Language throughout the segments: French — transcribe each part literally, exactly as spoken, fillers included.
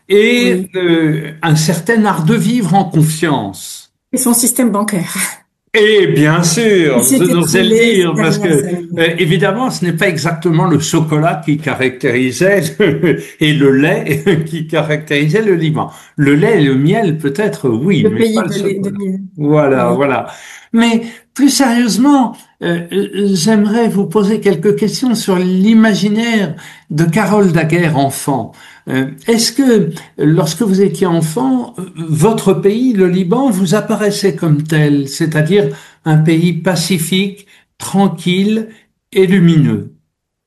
et oui. euh, un certain art de vivre en confiance. Et son système bancaire. Et bien Il sûr, s'est je n'osais le écroulé ces dire, parce dernières que années. euh, évidemment, ce n'est pas exactement le chocolat qui caractérisait le- et le lait qui caractérisait le Liban. Le lait et le miel, peut-être, oui, Le mais pas pays le de l'é- de chocolat. mille. Voilà, Oui. voilà. Mais plus sérieusement, euh, euh, j'aimerais vous poser quelques questions sur l'imaginaire de Carole Daguerre enfant. Euh, Est-ce que lorsque vous étiez enfant, euh, votre pays, le Liban, vous apparaissait comme tel, c'est-à-dire un pays pacifique, tranquille et lumineux?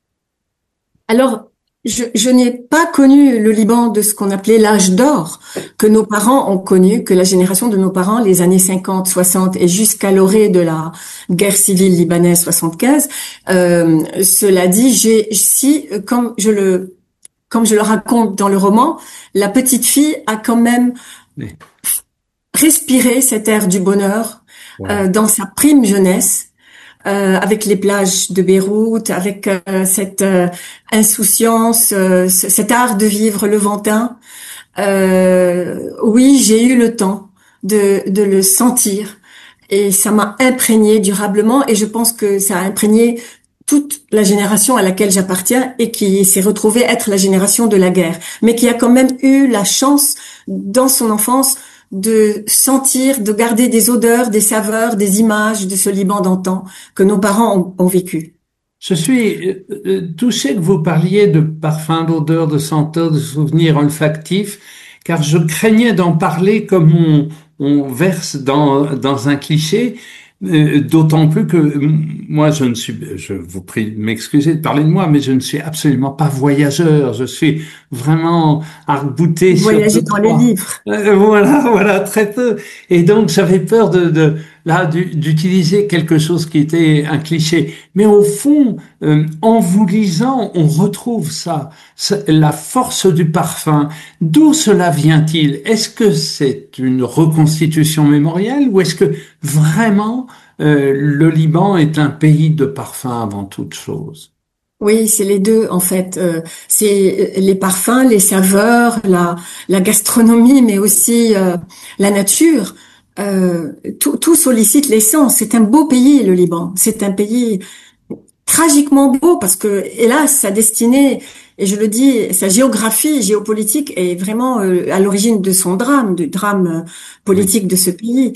Alors, je, je n'ai pas connu le Liban de ce qu'on appelait l'âge d'or, que nos parents ont connu, que la génération de nos parents, les années cinquante, soixante et jusqu'à l'orée de la guerre civile libanaise soixante-quinze. Euh, cela dit, j'ai, si, comme je le, comme je le raconte dans le roman, la petite fille a quand même Oui. respiré cet air du bonheur euh, Ouais. dans sa prime jeunesse euh, avec les plages de Beyrouth, avec euh, cette euh, insouciance, euh, ce- cet art de vivre levantin. Euh, oui, j'ai eu le temps de, de le sentir et ça m'a imprégné durablement et je pense que ça a imprégné toute la génération à laquelle j'appartiens et qui s'est retrouvée être la génération de la guerre, mais qui a quand même eu la chance dans son enfance de sentir, de garder des odeurs, des saveurs, des images de ce Liban d'antan que nos parents ont, ont vécu. Je suis euh, euh, touché que vous parliez de parfums, d'odeurs, de senteurs, de souvenirs olfactifs, car je craignais d'en parler comme on, on verse dans, dans un cliché, euh, d'autant plus que euh, moi, je ne suis, je vous prie de m'excuser de parler de moi, mais je ne suis absolument pas voyageur. Je suis vraiment arc-bouté sur Voyager deux, dans les trois. livres. Euh, voilà, voilà, très peu. Et donc, j'avais peur de, de là, du- d'utiliser quelque chose qui était un cliché. Mais au fond, euh, en vous lisant, on retrouve ça, ça- la force du parfum. D'où cela vient-il? Est-ce que c'est une reconstitution mémorielle ou est-ce que vraiment euh, le Liban est un pays de parfum avant toute chose? Oui, c'est les deux en fait. Euh, c'est les parfums, les saveurs, la, la gastronomie, mais aussi euh, la nature. Euh, tout, tout sollicite l'essence. C'est un beau pays, le Liban. C'est un pays tragiquement beau parce que, hélas, sa destinée, et je le dis, sa géographie géopolitique est vraiment euh, à l'origine de son drame, du drame euh, Oui, politique de ce pays.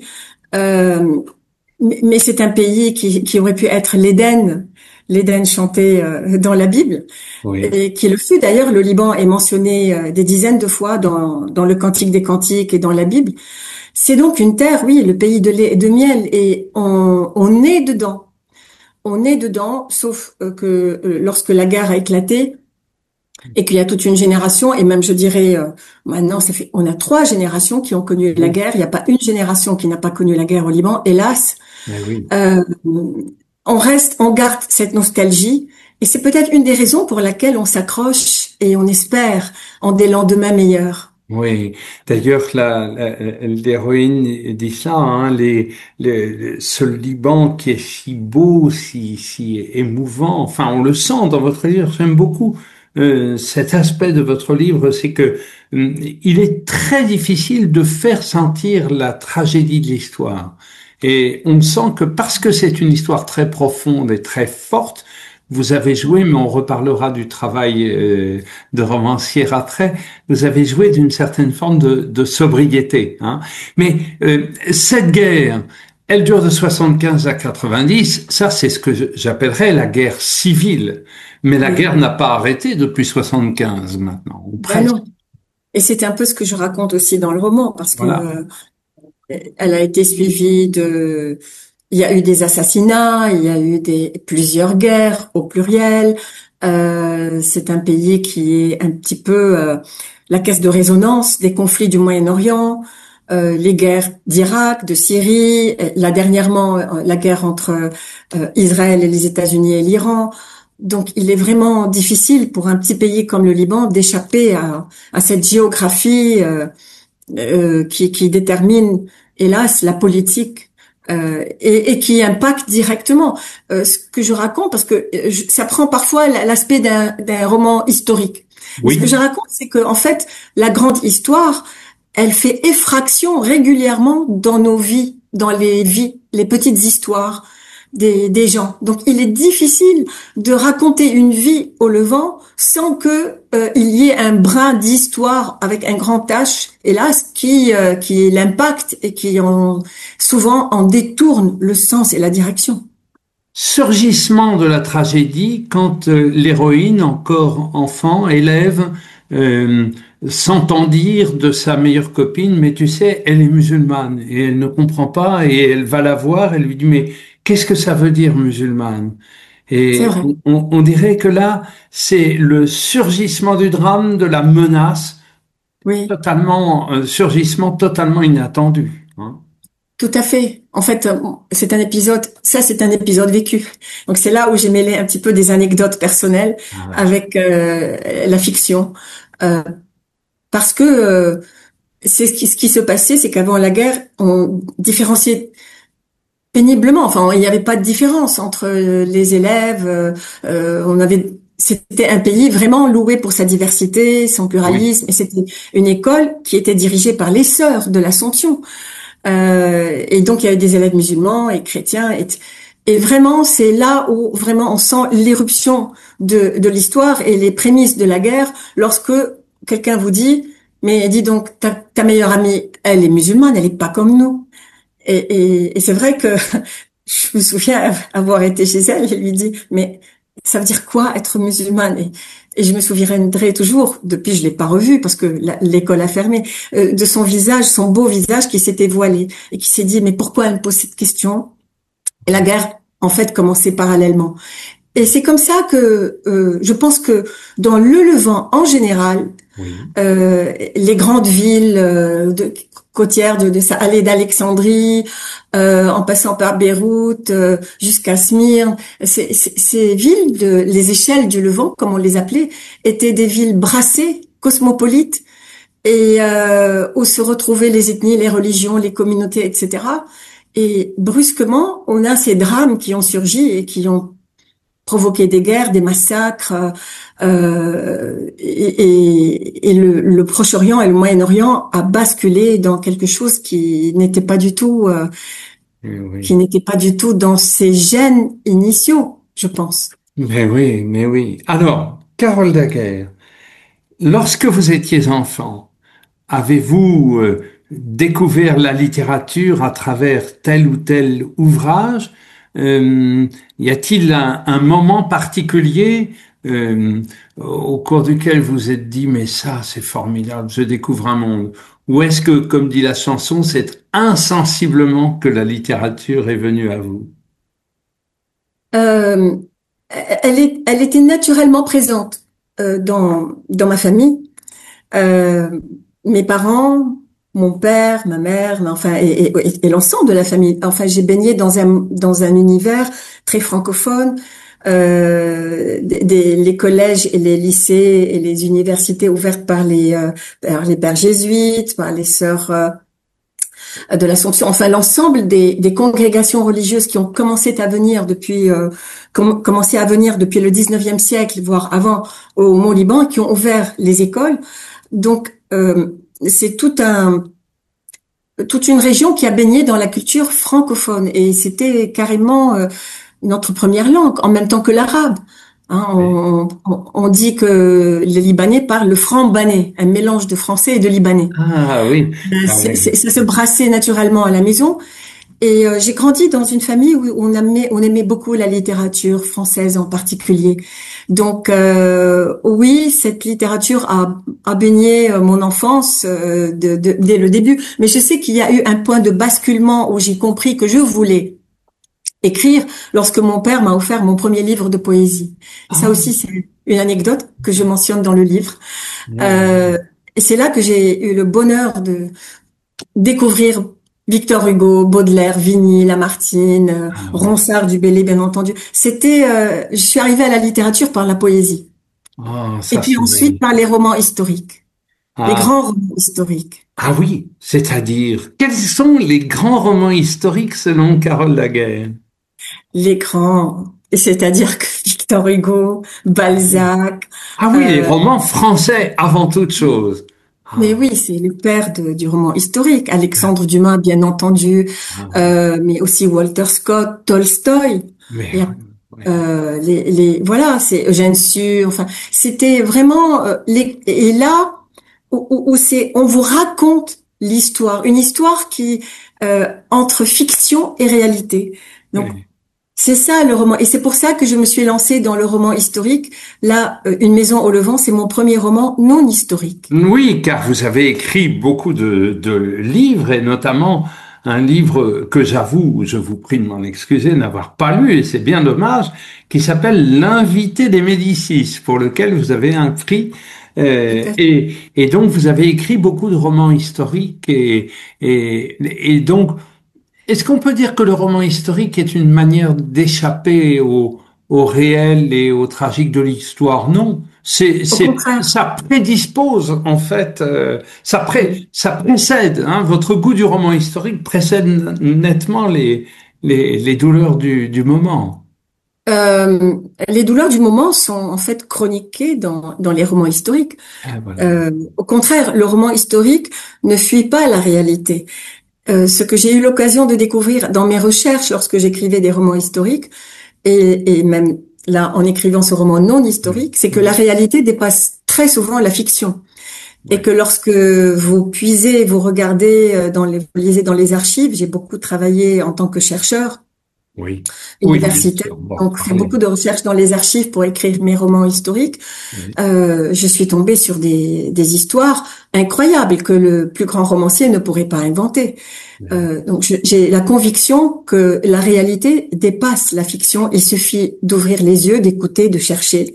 Euh, mais mais c'est un pays qui, qui aurait pu être l'Éden, l'Éden chanté euh, dans la Bible, oui. et qui le fut d'ailleurs. Le Liban est mentionné euh, des dizaines de fois dans, dans le Cantique des Cantiques et dans la Bible. C'est donc une terre, oui, le pays de lait et de miel, et on, on est dedans. On est dedans, sauf euh, que euh, lorsque la guerre a éclaté et qu'il y a toute une génération, et même je dirais euh, maintenant, ça fait, on a trois générations qui ont connu la Oui, guerre. Il n'y a pas une génération qui n'a pas connu la guerre au Liban, hélas. mais oui. Euh, on reste, on garde cette nostalgie, et c'est peut-être une des raisons pour laquelle on s'accroche et on espère en des lendemains meilleurs. Oui, d'ailleurs, la, la- l'héroïne dit ça, hein, les, les- ce Liban qui est si beau, si, si émouvant, enfin, on le sent dans votre livre, j'aime beaucoup euh, cet aspect de votre livre, c'est que hum, il est très difficile de faire sentir la tragédie de l'histoire. Et on sent que parce que c'est une histoire très profonde et très forte, vous avez joué, mais on reparlera du travail euh, de romancière après, vous avez joué d'une certaine forme de, de sobriété. Hein. Mais euh, cette guerre, elle dure de soixante-quinze à quatre-vingt-dix, ça c'est ce que j'appellerais la guerre civile. Mais la Oui, guerre n'a pas arrêté depuis soixante-quinze maintenant, ou ben presque. non. Et c'est un peu ce que je raconte aussi dans le roman, parce que Voilà. euh, elle a été suivie de, il y a eu des assassinats, il y a eu des plusieurs guerres au pluriel. Euh, c'est un pays qui est un petit peu euh, la caisse de résonance des conflits du Moyen-Orient, euh, les guerres d'Irak, de Syrie, euh, là dernièrement euh, la guerre entre euh, Israël et les États-Unis et l'Iran. Donc, il est vraiment difficile pour un petit pays comme le Liban d'échapper à, à cette géographie euh, euh, qui, qui détermine, hélas, la politique euh, et, et qui impacte directement euh, ce que je raconte, parce que euh, je- ça prend parfois l'aspect d'un d'un roman historique. Et ce que je Oui. raconte, c'est que, en fait, la grande histoire, elle fait effraction régulièrement dans nos vies, dans les vies, les petites histoires des, des gens. Donc, il est difficile de raconter une vie au Levant sans que euh, il y ait un brin d'histoire avec un grand H, hélas, qui euh, qui l'impacte et qui en souvent en détourne le sens et la direction. Surgissement de la tragédie quand euh, l'héroïne, encore enfant, élève, euh, s'entend dire de sa meilleure copine, mais tu sais, elle est musulmane et elle ne comprend pas et elle va la voir, elle lui dit, mais qu'est-ce que ça veut dire musulmane? C'est Et vrai. on, on dirait que là, c'est le surgissement du drame, de la menace, Oui. totalement, un surgissement totalement inattendu, hein. Tout à fait. En fait, euh, c'est un épisode, ça c'est un épisode vécu. Donc c'est là où j'ai mêlé un petit peu des anecdotes personnelles Ah ouais. avec euh, la fiction. Euh, parce que euh, c'est ce qui, ce qui se passait, c'est qu'avant la guerre, on différenciait péniblement. Enfin, il n'y avait pas de différence entre euh, les élèves. Euh, euh, on avait, c'était un pays vraiment loué pour sa diversité, son Oui. pluralisme, et c'était une école qui était dirigée par les sœurs de l'Assomption. Euh, et donc, il y avait des élèves musulmans et chrétiens. Et, et vraiment, c'est là où vraiment on sent l'éruption de, de l'histoire et les prémices de la guerre lorsque quelqu'un vous dit, mais dis donc, ta, ta meilleure amie, elle est musulmane, elle est pas comme nous. Et, et, et c'est vrai que je me souviens avoir été chez elle et lui dit, mais ça veut dire quoi être musulmane? Et, et je me souviendrai toujours, depuis je l'ai pas revue parce que la- l'école a fermé, euh, de son visage, son beau visage qui s'était voilé et qui s'est dit, mais pourquoi elle me pose cette question? Et la guerre, en fait, commençait parallèlement. Et c'est comme ça que euh, je pense que dans le Levant en général, Oui. euh, les grandes villes euh, de, côtières de, de ça allait d'Alexandrie euh, en passant par Beyrouth euh, jusqu'à Smyrne, ces, ces, ces villes, de, les échelles du Levant, comme on les appelait, étaient des villes brassées, cosmopolites, et euh, où se retrouvaient les ethnies, les religions, les communautés, et cetera. Et brusquement, on a ces drames qui ont surgi et qui ont provoquer des guerres, des massacres, euh, et, et, et le, le Proche-Orient et le Moyen-Orient a basculé dans quelque chose qui n'était pas du tout, euh, Oui. qui Oui. n'était pas du tout dans ses gènes initiaux, je pense. Mais oui, mais oui. Alors, Carole Daguerre, lorsque vous étiez enfant, avez-vous euh, découvert la littérature à travers tel ou tel ouvrage? Euh, y a-t-il un, un moment particulier euh, au cours duquel vous vous êtes dit, mais ça, c'est formidable, je découvre un monde? Ou est-ce que, comme dit la chanson, c'est insensiblement que la littérature est venue à vous? Euh, elle est, elle était naturellement présente euh, dans dans ma famille. Euh, Mes parents, mon père, ma mère, mais enfin et, et, et l'ensemble de la famille. Enfin, j'ai baigné dans un dans un univers très francophone. Euh, des, des- les collèges et les lycées et les universités ouvertes par les euh, par les pères jésuites, par les sœurs euh, de l'Assomption. Enfin, l'ensemble des, des congrégations religieuses qui ont commencé à venir depuis euh, com- commencé à venir depuis le dix-neuvième siècle, voire avant, au Mont-Liban, qui ont ouvert les écoles. Donc, euh, c'est tout un, toute une région qui a baigné dans la culture francophone et c'était carrément euh, notre première langue, en même temps que l'arabe. Hein, on, on- on dit que les Libanais parlent le franc-banais, un mélange de français et de libanais. Ah oui, Euh, ah c'est- oui. c'est- ça se brassait naturellement à la maison. Et euh, j'ai grandi dans une famille où on aimait, on aimait beaucoup la littérature française en particulier. Donc euh, oui, cette littérature a, a baigné euh, mon enfance euh, de, de- dès le début. Mais je sais qu'il y a eu un point de basculement où j'ai compris que je voulais écrire lorsque mon père m'a offert mon premier livre de poésie. Et ça Ah, aussi, c'est une anecdote que je mentionne dans le livre. oui. Euh, et c'est là que j'ai eu le bonheur de découvrir Victor Hugo, Baudelaire, Vigny, Lamartine, euh, Ah oui. Ronsard du Bellay, bien entendu. C'était, euh, je suis arrivée à la littérature par la poésie. Ah, Et ça puis c'est ensuite par magnifique. les romans historiques, les Ah, grands romans historiques. ah oui, c'est-à-dire, quels sont les grands romans historiques selon Carole Daguerre? Les grands. c'est-à-dire que Victor Hugo, Balzac, Ah oui, les euh, romans français avant toute chose. mais Ah, oui, c'est le père de- du roman historique. Alexandre Dumas, bien entendu, ah, euh, mais aussi Walter Scott, Tolstoï. mais Il y a, ouais, euh, les, les, voilà, c'est Eugène Sue. Enfin, c'était vraiment euh, les, et là où, où- où c'est, on vous raconte l'histoire, une histoire qui euh, entre fiction et réalité. Donc ouais. c'est ça le roman. Et c'est pour ça que je me suis lancée dans le roman historique. Là, euh, Une maison au Levant, c'est mon premier roman non historique. Oui, car vous avez écrit beaucoup de, de livres et notamment un livre que j'avoue, je vous prie de m'en excuser, n'avoir pas lu et c'est bien dommage, qui s'appelle L'invité des Médicis, pour lequel vous avez un prix. Tout Euh, à fait. et, et donc vous avez écrit beaucoup de romans historiques et, et, et donc est-ce qu'on peut dire que le roman historique est une manière d'échapper au, au réel et au tragique de l'histoire? Non, c'est, Au c'est, contraire. ça prédispose en fait, euh, ça pré, ça précède. Hein, votre goût du roman historique précède nettement les les, les douleurs du, du moment. Euh, les douleurs du moment sont en fait chroniquées dans, dans les romans historiques. Ah, voilà. Euh, Au contraire, le roman historique ne fuit pas la réalité. Euh, ce que j'ai eu l'occasion de découvrir dans mes recherches lorsque j'écrivais des romans historiques, et, et même là en écrivant ce roman non Oui, historique, c'est que la oui, réalité dépasse très souvent la fiction. Et ouais. que lorsque vous puisez, vous regardez euh, dans les, vous lisez dans les archives, j'ai beaucoup travaillé en tant que chercheur Oui, oui, bien universitaire, sûr. On va en donc fait parler. beaucoup de recherches dans les archives pour écrire mes romans historiques. Oui, Euh, je suis tombée sur des, des histoires incroyables que le plus grand romancier ne pourrait pas inventer. oui. Euh, donc je- j'ai la conviction que la réalité dépasse la fiction. Il suffit d'ouvrir les yeux, d'écouter, de chercher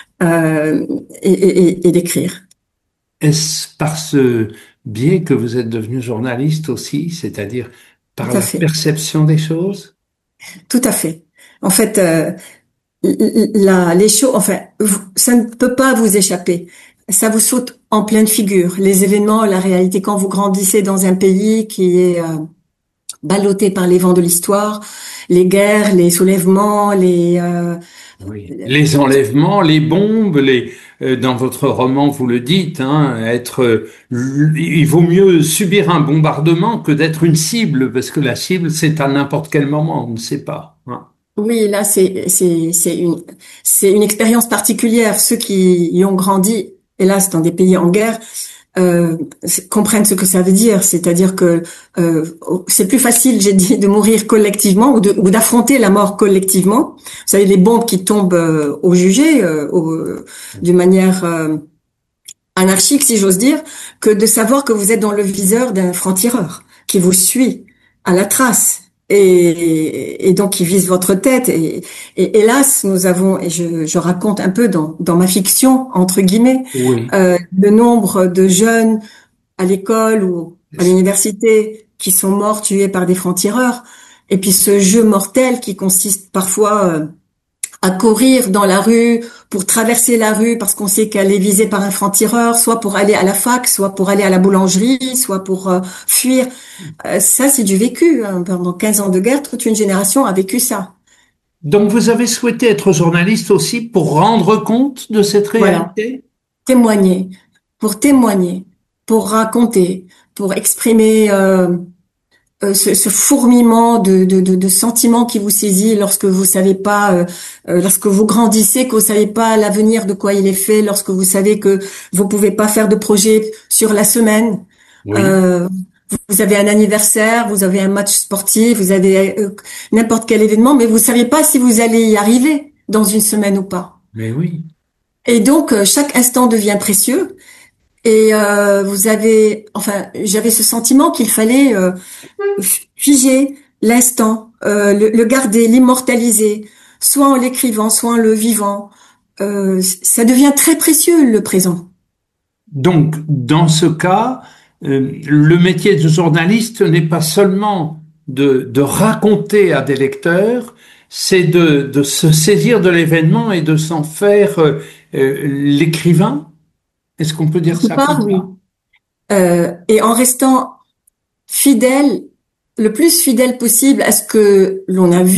euh, et, et, et d'écrire. Est-ce par ce biais que vous êtes devenu journaliste aussi, c'est-à-dire Tout par à la fait, perception des choses? tout à fait. En fait, euh, la, les choses, enfin, vous- ça ne peut pas vous échapper. Ça vous saute en pleine figure. Les événements, la réalité, quand vous grandissez dans un pays qui est euh, ballotté par les vents de l'histoire, les guerres, les soulèvements, les euh, Oui. Les enlèvements, les bombes, les euh, dans votre roman vous le dites, hein, être, euh, il vaut mieux subir un bombardement que d'être une cible parce que la cible c'est à n'importe quel moment, on ne sait pas. Hein. oui, là, c'est c'est c'est une c'est une expérience particulière. Ceux qui y ont grandi, hélas, dans des pays en guerre, euh, comprennent ce que ça veut dire. C'est-à-dire que euh, c'est plus facile, j'ai dit, de mourir collectivement ou de ou d'affronter la mort collectivement. Vous savez, les bombes qui tombent euh, au jugé, euh, au- d'une manière euh, anarchique, si j'ose dire, que de savoir que vous êtes dans le viseur d'un franc-tireur qui vous suit à la trace. Et, et donc qui vise votre tête. Et, et hélas, nous avons, et je, je raconte un peu dans, dans ma fiction, entre guillemets, Oui. euh, le nombre de jeunes à l'école ou à l'université qui sont morts tués par des francs-tireurs. Et puis ce jeu mortel qui consiste parfois euh, à courir dans la rue, pour traverser la rue parce qu'on sait qu'elle est visée par un franc-tireur, soit pour aller à la fac, soit pour aller à la boulangerie, soit pour euh, fuir. Euh, ça, c'est du vécu. Hein. Pendant quinze ans de guerre, toute une génération a vécu ça. Donc vous avez souhaité être journaliste aussi pour rendre compte de cette Voilà. réalité? Témoigner, pour témoigner, pour raconter, pour exprimer euh, euh, ce, ce fourmillement de, de, de, de sentiments qui vous saisit lorsque vous savez pas, euh, euh, lorsque vous grandissez, que vous savez pas l'avenir de quoi il est fait, lorsque vous savez que vous pouvez pas faire de projet sur la semaine. Oui, Euh, vous avez un anniversaire, vous avez un match sportif, vous avez euh, n'importe quel événement, mais vous savez pas si vous allez y arriver dans une semaine ou pas. mais oui. Et donc, euh, chaque instant devient précieux. Et euh, vous avez, enfin, j'avais ce sentiment qu'il fallait euh, figer l'instant, euh, le, le garder, l'immortaliser, soit en l'écrivant, soit en le vivant. Euh, ça devient très précieux, le présent. Donc, dans ce cas, euh, le métier de journaliste n'est pas seulement de, de raconter à des lecteurs, c'est de, de se saisir de l'événement et de s'en faire euh, euh, l'écrivain. Est-ce qu'on peut dire Quelque ça part, comme oui. ça? Euh, et en restant fidèle, le plus fidèle possible à ce que l'on a vu,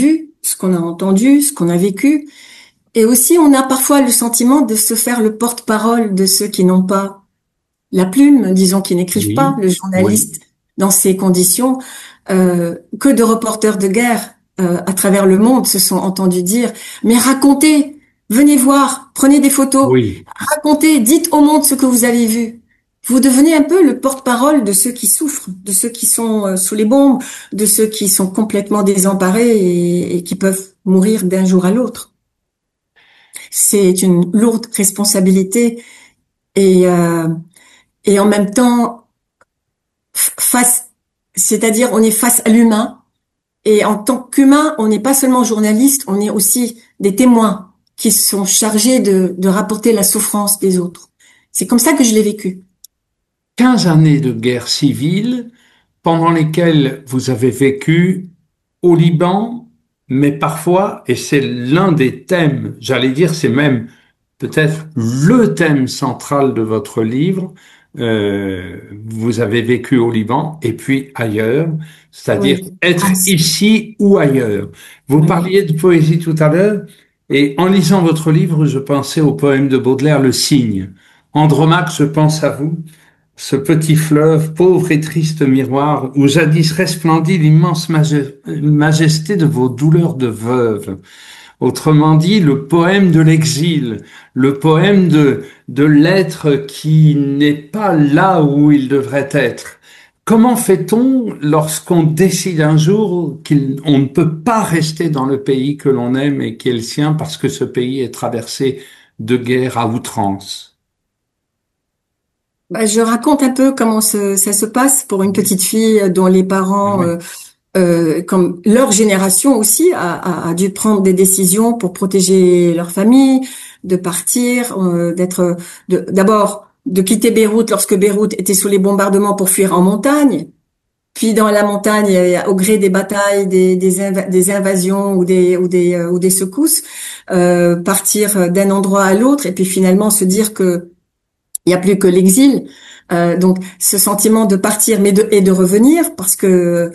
ce qu'on a entendu, ce qu'on a vécu. Et aussi, on a parfois le sentiment de se faire le porte-parole de ceux qui n'ont pas la plume, disons, qui n'écrivent pas, Oui, le oui, journaliste dans ces conditions. Euh, que de reporters de guerre euh, à travers le monde se sont entendus dire, mais racontez, venez voir, prenez des photos, oui. racontez, dites au monde ce que vous avez vu. Vous devenez un peu le porte-parole de ceux qui souffrent, de ceux qui sont euh, sous les bombes, de ceux qui sont complètement désemparés et, et qui peuvent mourir d'un jour à l'autre. C'est une lourde responsabilité et, euh, et en même temps, face, c'est-à-dire on est face à l'humain. Et en tant qu'humain, on n'est pas seulement journaliste, on est aussi des témoins qui sont chargés de, de rapporter la souffrance des autres. C'est comme ça que je l'ai vécu. quinze années de guerre civile pendant lesquelles vous avez vécu au Liban, mais parfois, et c'est l'un des thèmes, j'allais dire, c'est même peut-être le thème central de votre livre, euh, vous avez vécu au Liban et puis ailleurs, c'est-à-dire Oui, être France. ici ou ailleurs. Vous Oui. parliez de poésie tout à l'heure, et en lisant votre livre, je pensais au poème de Baudelaire, Le Cygne. Andromaque, je pense à vous, ce petit fleuve, pauvre et triste miroir, où jadis resplendit l'immense magé- majesté de vos douleurs de veuve. Autrement dit, le poème de l'exil, le poème de, de l'être qui n'est pas là où il devrait être. Comment fait-on lorsqu'on décide un jour qu'on ne peut pas rester dans le pays que l'on aime et qui est le sien parce que ce pays est traversé de guerre à outrance? Bah, je raconte un peu comment ce- ça se passe pour une petite fille dont les parents, Oui, euh, euh, comme leur génération aussi, a, a- a dû prendre des décisions pour protéger leur famille, de partir, euh, d'être, de- d'abord de quitter Beyrouth lorsque Beyrouth était sous les bombardements pour fuir en montagne. Puis dans la montagne, euh, au gré des batailles, des, des, inv- des invasions ou des, ou des, euh, ou des secousses, euh, partir d'un endroit à l'autre et puis finalement se dire que il n'y a plus que l'exil. Euh, donc ce sentiment de partir mais de, et de revenir parce que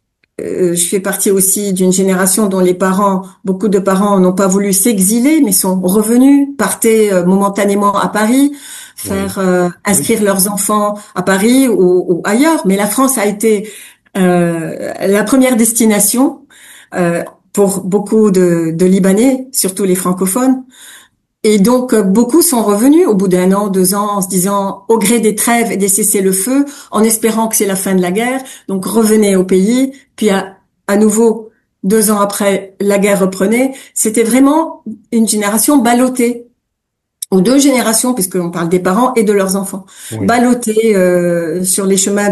euh, je fais partie aussi d'une génération dont les parents, beaucoup de parents n'ont pas voulu s'exiler mais sont revenus, partaient euh, momentanément à Paris, oui, faire euh, oui, inscrire leurs enfants à Paris ou, ou ailleurs. Mais la France a été euh, la première destination euh, pour beaucoup de, de Libanais, surtout les francophones. Et donc, euh, beaucoup sont revenus au bout d'un an, deux ans, en se disant, au gré des trêves et des cessez-le-feu, en espérant que c'est la fin de la guerre. Donc, revenaient au pays. Puis, à, à nouveau, deux ans après, la guerre reprenait. C'était vraiment une génération ballottée, ou deux générations, puisqu'on parle des parents et de leurs enfants, oui. ballottées euh, sur les chemins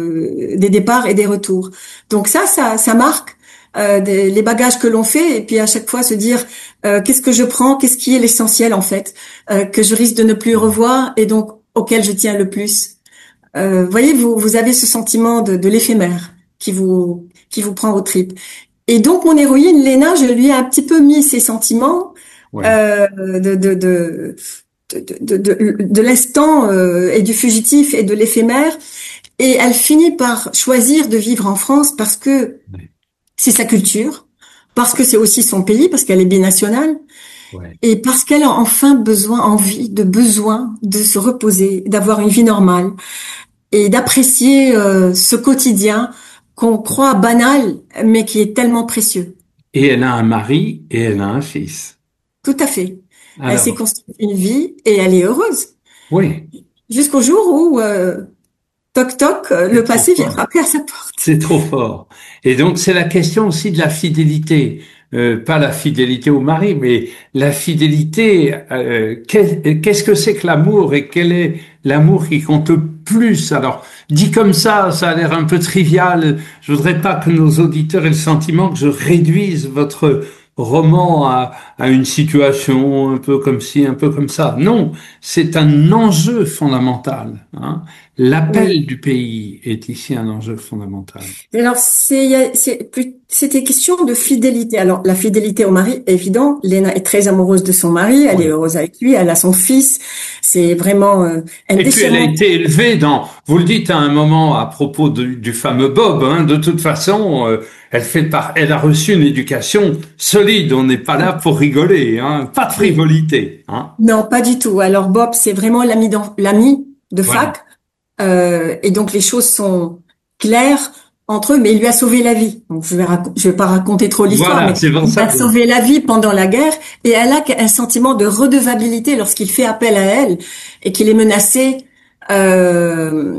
de des départs et des retours. Donc ça, ça, ça marque euh, des- les bagages que l'on fait, et puis à chaque fois se dire euh, qu'est-ce que je prends, qu'est-ce qui est l'essentiel en fait, euh, que je risque de ne plus revoir et donc auquel je tiens le plus. Euh, voyez, vous vous avez ce sentiment de, de l'éphémère qui vous qui vous prend aux tripes. Et donc mon héroïne, Léna, je lui ai un petit peu mis ces sentiments Oui. euh, de, de, de, de, de, de, de l'instant euh, et du fugitif et de l'éphémère. Et elle finit par choisir de vivre en France parce que Oui, c'est sa culture, parce que c'est aussi son pays, parce qu'elle est binationale, oui. et parce qu'elle a enfin besoin, envie, de besoin de se reposer, d'avoir une vie normale et d'apprécier euh, ce quotidien qu'on croit banal, mais qui est tellement précieux. Et elle a un mari et elle a un fils. Tout à fait. Elle s'est Alors, construite une vie et elle est heureuse. oui, Jusqu'au jour où, euh, toc toc, euh, c'est le trop passé vient fort. frapper à sa porte. C'est trop fort. Et donc, c'est la question aussi de la fidélité. Euh, pas la fidélité au mari, mais la fidélité, euh, qu'est- qu'est-ce que c'est que l'amour et quel est l'amour qui compte le plus? Alors, dit comme ça, ça a l'air un peu trivial. Je voudrais pas que nos auditeurs aient le sentiment que je réduise votre roman à, à une situation un peu comme ci, un peu comme ça. Non, c'est un enjeu fondamental, hein. Oui. L'appel du pays est ici un enjeu fondamental. Alors, c'est, il y a- c'est plus, c'était question de fidélité. Alors, la fidélité au mari, évident. Léna est très amoureuse de son mari. Elle est Oui. heureuse avec lui. Elle a son fils. C'est vraiment euh, un Et puis elle a déchirement. été élevée dans, vous le dites à un moment à propos du, du fameux Bob, hein, de toute façon, euh, elle fait par, elle a reçu une éducation solide. On n'est pas là pour rigoler, hein, pas de Oui. frivolité, hein. Non, pas du tout. Alors, Bob, c'est vraiment l'ami d'en- l'ami de Voilà, fac. Euh, et donc, les choses sont claires entre eux, mais il lui a sauvé la vie. Donc, je vais rac- je vais pas raconter trop l'histoire, voilà, mais c'est pour il ça a que sauvé la vie pendant la guerre et elle a un sentiment de redevabilité lorsqu'il fait appel à elle et qu'il est menacé. Euh,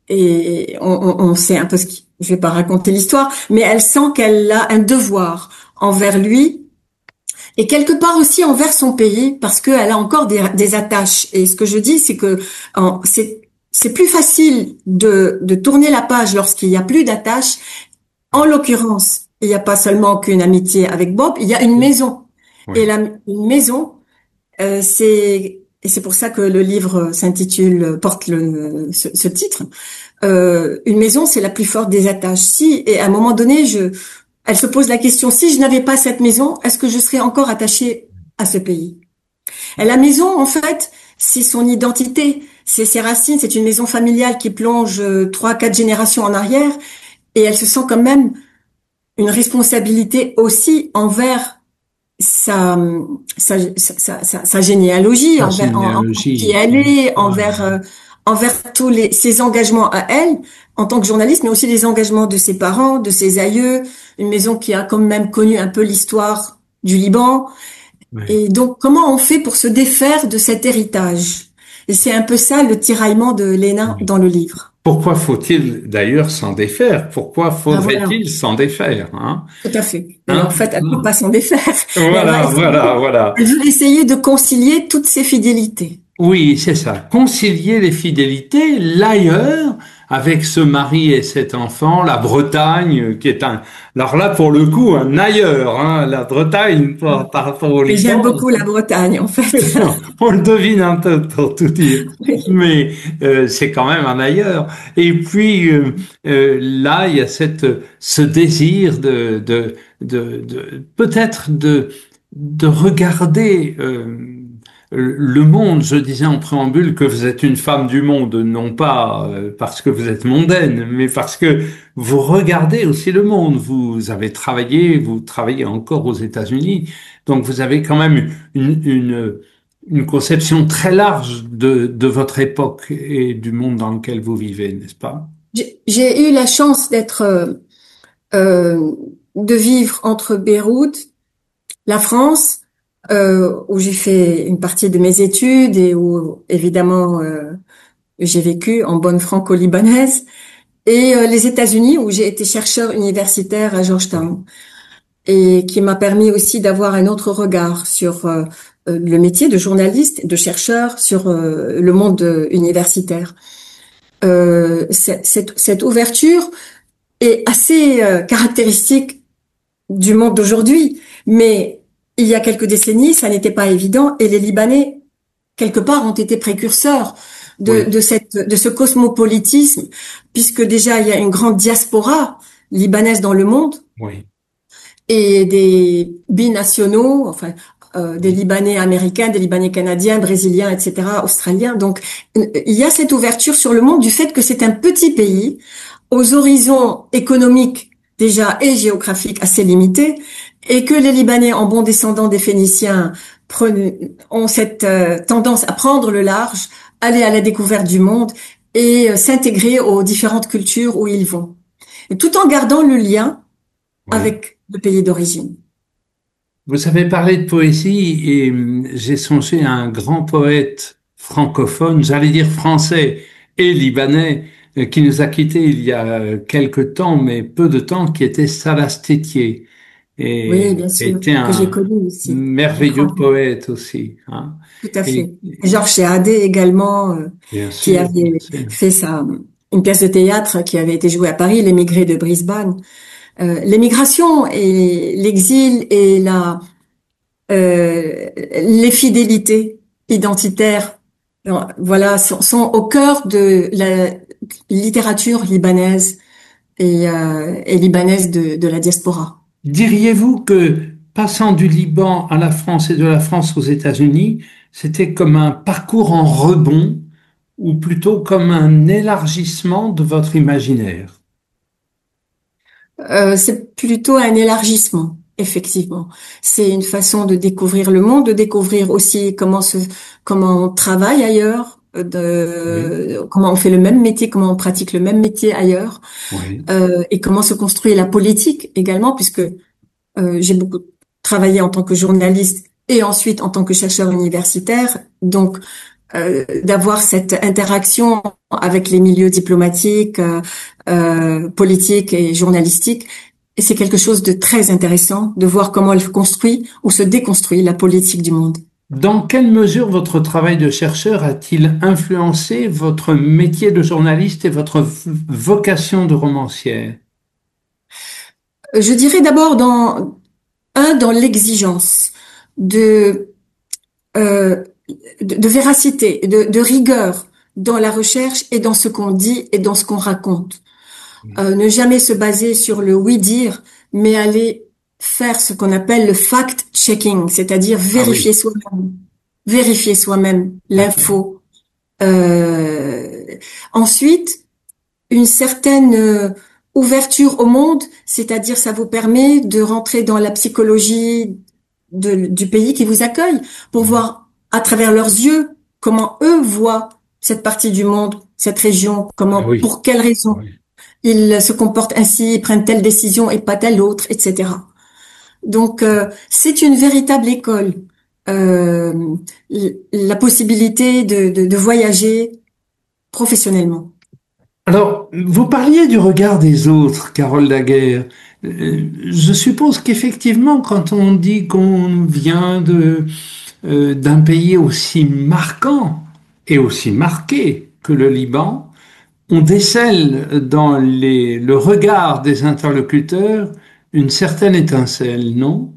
et on, on, on sait un peu ce qui, je vais pas raconter l'histoire, mais elle sent qu'elle a un devoir envers lui et quelque part aussi envers son pays parce qu'elle a encore des, des attaches. Et ce que je dis, c'est que en- c'est c'est plus facile de, de tourner la page lorsqu'il y a plus d'attaches. En l'occurrence, il n'y a pas seulement qu'une amitié avec Bob, il y a une maison. Et oui, la une maison, euh, c'est et c'est pour ça que le livre s'intitule porte le ce, ce titre. Euh, une maison, c'est la plus forte des attaches. Si et à un moment donné, je elle se pose la question, si je n'avais pas cette maison, est-ce que je serais encore attachée à ce pays? Et la maison, en fait, c'est son identité, c'est ses racines, c'est une maison familiale qui plonge euh, trois, quatre générations en arrière, et elle se sent quand même une responsabilité aussi envers sa, sa, sa, sa, sa généalogie, la envers en, en- qui généalogie, elle est, voilà. envers, euh, envers tous les, ses engagements à elle, en tant que journaliste, mais aussi les engagements de ses parents, de ses aïeux, une maison qui a quand même connu un peu l'histoire du Liban. Oui. Et donc, comment on fait pour se défaire de cet héritage? Et c'est un peu ça le tiraillement de Léna Oui. dans le livre. Pourquoi faut-il d'ailleurs s'en défaire? Pourquoi Ah voilà, faudrait-il s'en défaire, hein? tout à fait. Et en Hein? fait, elle peut pas s'en défaire, mais elle va Voilà, voilà, essayer, voilà. elle veut essayer de concilier toutes ces fidélités. Oui, c'est ça. Concilier les fidélités, l'ailleurs, avec ce mari et cet enfant, la Bretagne, euh, qui est un, alors là, pour le coup, un ailleurs, hein, la Bretagne, par, par rapport au Et j'aime Liban, beaucoup la Bretagne, en fait. on le devine un peu pour tout dire. Mais euh, c'est quand même un ailleurs. Et puis euh, euh, là, il y a cette, ce désir de, de, de, de peut-être de, de regarder euh, le monde. Je disais en préambule que vous êtes une femme du monde, non pas euh, parce que vous êtes mondaine, mais parce que vous regardez aussi le monde. Vous avez travaillé, vous travaillez encore aux États-Unis, donc vous avez quand même une, une une conception très large de, de votre époque et du monde dans lequel vous vivez, n'est-ce pas? J'ai j'ai eu la chance d'être, euh, euh, de vivre entre Beyrouth, la France, euh, où j'ai fait une partie de mes études et où, évidemment, euh, j'ai vécu en bonne franco-libanaise, et euh, les États-Unis, où j'ai été chercheur universitaire à Oui, Georgetown, et qui m'a permis aussi d'avoir un autre regard sur euh, euh, le métier de journaliste, de chercheur, sur euh, le monde euh, universitaire. Euh, cette, cette, cette ouverture est assez euh, caractéristique du monde d'aujourd'hui, mais il y a quelques décennies, ça n'était pas évident, et les Libanais, quelque part, ont été précurseurs de, oui, de, cette, de ce cosmopolitisme, puisque déjà, il y a une grande diaspora libanaise dans le monde, oui. et des binationaux, enfin euh, des Libanais américains, des Libanais canadiens, brésiliens, et cetera, australiens. Donc euh, il y a cette ouverture sur le monde du fait que c'est un petit pays aux horizons économiques déjà et géographiques assez limités, et que les Libanais, en bons descendants des Phéniciens, prennent, ont cette euh, tendance à prendre le large, aller à la découverte du monde et euh, s'intégrer aux différentes cultures où ils vont, et tout en gardant le lien Oui. avec le pays d'origine. Vous avez parlé de poésie et hum, j'ai songé à un grand poète francophone, j'allais dire français et libanais, euh, qui nous a quittés il y a quelque temps, mais peu de temps, qui était Salas Tétier, Oui, et bien sûr, était que j'ai un connu aussi. merveilleux Incroyable. poète aussi, hein. Tout à Et fait. Georges Chéadé également, euh, bien qui sûr, bien avait sûr. fait sa, une pièce de théâtre qui avait été jouée à Paris, L'émigré de Brisbane. Euh, l'émigration et l'exil et la, euh, les fidélités identitaires Alors, voilà, sont, sont au cœur de la littérature libanaise et, euh, et libanaise de, de la diaspora. Diriez-vous que passant du Liban à la France et de la France aux États-Unis, c'était comme un parcours en rebond ou plutôt comme un élargissement de votre imaginaire? Euh, c'est plutôt un élargissement, effectivement. C'est une façon de découvrir le monde, de découvrir aussi comment se, comment on travaille ailleurs, euh, Oui, de, comment on fait le même métier, comment on pratique le même métier ailleurs, oui, euh, et comment se construit la politique également, puisque euh, j'ai beaucoup travaillé en tant que journaliste et ensuite en tant que chercheur universitaire. Donc, euh, d'avoir cette interaction avec les milieux diplomatiques, euh, euh, politiques et journalistiques. Et c'est quelque chose de très intéressant de voir comment elle construit ou se déconstruit la politique du monde. dans quelle mesure votre travail de chercheur a-t-il influencé votre métier de journaliste et votre v- vocation de romancière? Je dirais d'abord dans un dans l'exigence de, euh, de de véracité, de, de rigueur dans la recherche et dans ce qu'on dit et dans ce qu'on raconte. Euh, ne jamais se baser sur le oui-dire, mais aller faire ce qu'on appelle le fact-checking, c'est-à-dire Ah vérifier oui, soi-même, vérifier soi-même d'accord. l'info. Euh, ensuite, une certaine euh, ouverture au monde, c'est-à-dire ça vous permet de rentrer dans la psychologie de- du pays qui vous accueille pour Oui. voir à travers leurs yeux comment eux voient cette partie du monde, cette région, Ah comment, oui, pour quelles raisons oui. ils se comportent ainsi, ils prennent telle décision et pas telle autre, et cetera. Donc, euh, c'est une véritable école. Euh, l- la possibilité de, de, de voyager professionnellement. Alors, vous parliez du regard des autres, Carole Daguerre. Euh, Je suppose qu'effectivement, quand on dit qu'on vient de, euh, d'un pays aussi marquant et aussi marqué que le Liban, on décèle dans les, le regard des interlocuteurs une certaine étincelle, non?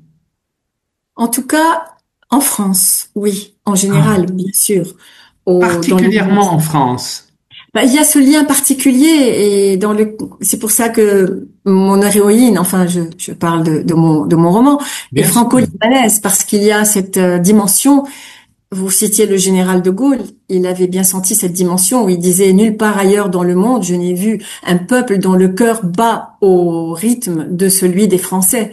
En tout cas, en France, oui, en Ah, général, bien sûr. Au, dans le monde. particulièrement en France, Bah, il y a ce lien particulier et dans le, c'est pour ça que mon héroïne, enfin, je, je parle de, de mon, de mon roman, est bien sûr. franco-libanaise parce qu'il y a cette euh, dimension. Vous citiez le général de Gaulle, il avait bien senti cette dimension où il disait nulle part ailleurs dans le monde je n'ai vu un peuple dont le cœur bat au rythme de celui des Français.